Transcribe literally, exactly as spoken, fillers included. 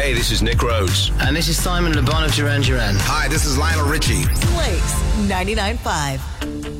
Hey, this is Nick Rhodes. And this is Simon Le Bon of Duran Duran. Hi, this is Lionel Richie. Blake's ninety-nine point five.